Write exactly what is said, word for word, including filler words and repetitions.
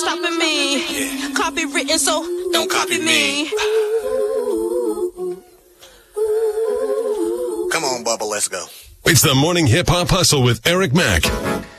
stopping me. Yeah. Copy written, so don't copy me. Come on, Bubba, let's go. It's the Morning Hip Hop Hustle with Eric Mack.